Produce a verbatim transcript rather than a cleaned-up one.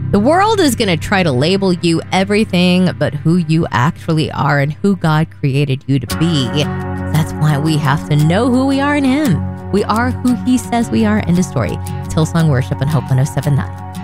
The world is going to try to label you everything but who you actually are and who God created you to be. That's why we have to know who we are in Him. We are who He says we are. End of story. It's Hillsong Worship and Hope one oh seven point nine.